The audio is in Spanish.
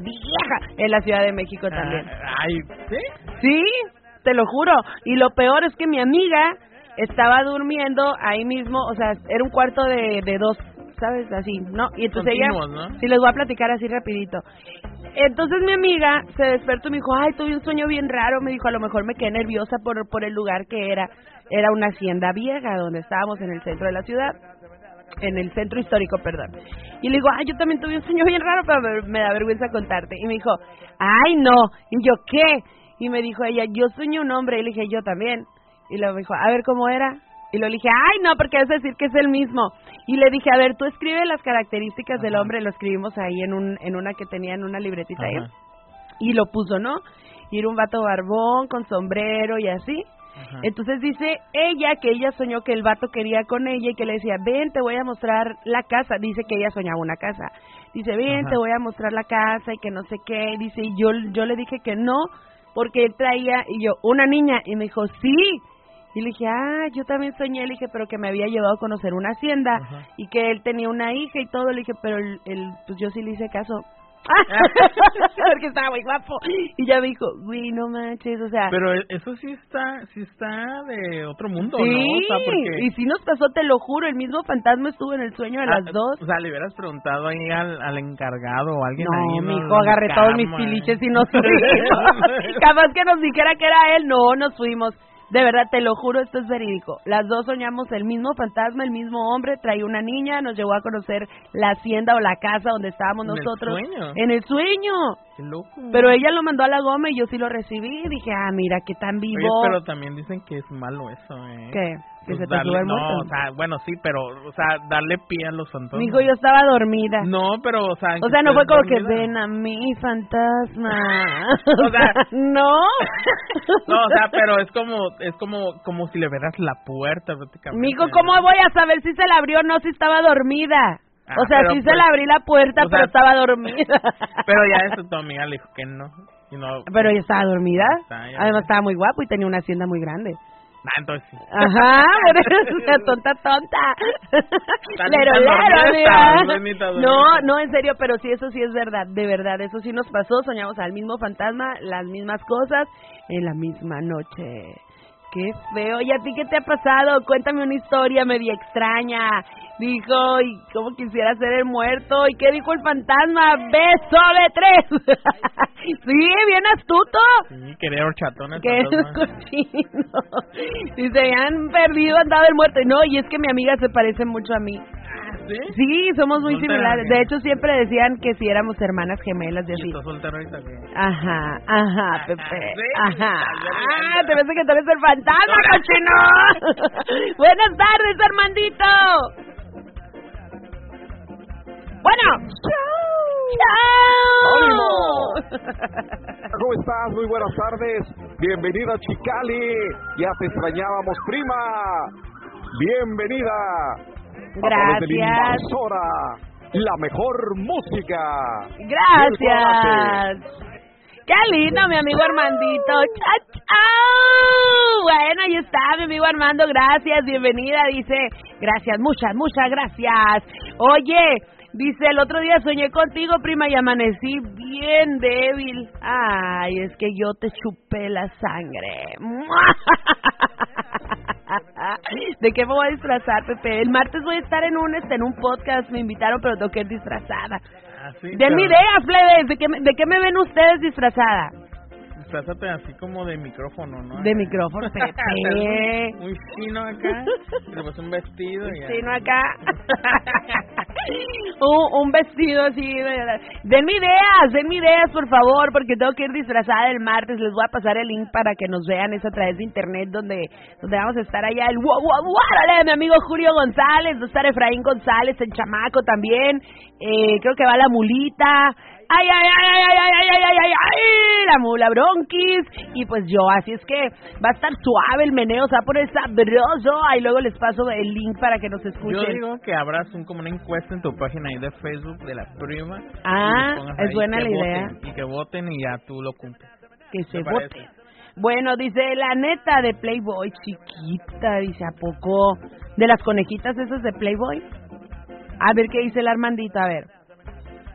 vieja, en la Ciudad de México también. Ay, ¿sí? Sí, te lo juro. Y lo peor es que mi amiga estaba durmiendo ahí mismo, o sea, era un cuarto de dos, ¿sabes? Así, ¿no? Y entonces Continuos, ella, ¿no? sí, les voy a platicar así rapidito. Entonces mi amiga se despertó y me dijo, ay, tuve un sueño bien raro, me dijo, a lo mejor me quedé nerviosa por el lugar que era una hacienda vieja, donde estábamos en el centro de la ciudad, en el centro histórico, perdón. Y le digo, ay, yo también tuve un sueño bien raro, pero me da vergüenza contarte. Y me dijo, ay, no. Y yo, ¿qué? Y me dijo ella, yo soñé un hombre. Y le dije, yo también. Y luego me dijo, a ver, ¿cómo era? Y le dije, ay, no, porque vas a decir que es el mismo. Y le dije, a ver, tú escribe las características del hombre. Lo escribimos ahí en una que tenía en una libretita ahí. Y lo puso, ¿no? Y era un vato barbón, con sombrero y así. Entonces dice ella que ella soñó que el vato quería con ella y que le decía, ven, te voy a mostrar la casa. Dice que ella soñaba una casa. Dice, ven, te voy a mostrar la casa y que no sé qué. Dice, y yo le dije que no, porque él traía, y yo, una niña. Y me dijo, sí. Y le dije, yo también soñé. Le dije, pero que me había llevado a conocer una hacienda y que él tenía una hija y todo. Le dije, pero pues yo sí le hice caso. Porque estaba muy guapo. Y ya me dijo, güey, no manches, o sea. Pero eso sí está de otro mundo, sí, ¿no? O sea, porque... y si nos pasó, te lo juro, el mismo fantasma estuvo en el sueño de las dos. O sea, le hubieras preguntado ahí al encargado o alguien no, ahí. No, mijo, agarré todos mis piliches y nos fuimos. Capaz que nos dijera que era él, no, nos fuimos. De verdad, te lo juro, esto es verídico. Las dos soñamos el mismo fantasma, el mismo hombre, traía una niña, nos llevó a conocer la hacienda o la casa donde estábamos nosotros. ¿En el sueño? En el sueño. Qué loco. Pero ella lo mandó a la goma y yo sí lo recibí. Dije, mira, qué tan vivo. Oye, pero también dicen que es malo eso, ¿Qué? ¿Que pues se te sube el muerto? No, o sea, bueno, sí, pero, o sea, darle pie a los fantasmas. Mijo, yo estaba dormida. No, pero, o sea... O sea, no fue como dormida. que ven a mí, fantasma. O sea, no. No, o sea, pero es como si le vieras la puerta prácticamente. Mijo, ¿cómo voy a saber si se la abrió o no si estaba dormida? O sea, pero sí pues, se le abrí la puerta, pero estaba dormida. Pero ya eso tu amiga le dijo que no. Y no, pero ella estaba dormida. Ya Además estaba muy guapo y tenía una hacienda muy grande. Entonces sí. Ajá, tonta. Lero, no, en serio, pero sí, eso sí es verdad, de verdad, eso sí nos pasó, soñamos al mismo fantasma, las mismas cosas, en la misma noche. Qué feo. ¿Y a ti qué te ha pasado? Cuéntame una historia media extraña. Dijo, y cómo quisiera ser el muerto. ¿Y qué dijo el fantasma? ¡Beso de 3! Sí, bien astuto. Sí, quería horchatones. Qué cochino. Si se han perdido, andaba el muerto. No, y es que mi amiga se parece mucho a mí. ¿Sí? Sí, somos muy similares. De hecho, siempre decían que si éramos hermanas gemelas y así. ¿Estás soltero ahorita qué? Ajá, Pepe. ¿Sí? Ajá. Te ves que tú eres el fantasma, cochino. Buenas tardes, Armandito. Bueno. ¡Chao! ¿Cómo estás? Muy buenas tardes. Bienvenida a Chicali. Ya te extrañábamos, prima. Bienvenida. Gracias. La mejor música. Gracias. Qué lindo, mi amigo Armandito. ¡Chao! Bueno, ahí está, mi amigo Armando. Gracias, bienvenida. Dice, gracias, muchas gracias. Oye, dice, el otro día soñé contigo, prima, y amanecí bien débil. Ay, es que yo te chupé la sangre. ¿De qué me voy a disfrazar, Pepe? El martes voy a estar en un podcast, me invitaron, pero tengo que ir disfrazada. Sí, Denme ideas, plebes, ¿de qué me ven ustedes disfrazada? Disfrázate así como de micrófono, ¿no? De micrófono, Pepe. Muy fino acá, le puse un vestido y ya. Fino acá. Un vestido así. Denme ideas, por favor, porque tengo que ir disfrazada el martes. Les voy a pasar el link para que nos vean, es a través de internet, donde vamos a estar allá. El ¡Guárale! Mi amigo Julio González, va a estar Efraín González, el chamaco también. Creo que va la mulita. ¡Ay! La mula Bronquis. Y pues yo, así es que va a estar suave el meneo, se va a poner sabroso. Ahí luego les paso el link para que nos escuchen. Yo digo que abras como una encuesta en tu página ahí de Facebook de la prima. Es buena la idea. Y que voten y ya tú lo cumples. Que se vote. Bueno, dice la neta de Playboy, chiquita, dice, ¿a poco? ¿De las conejitas esas de Playboy? A ver qué dice el Armandito, a ver.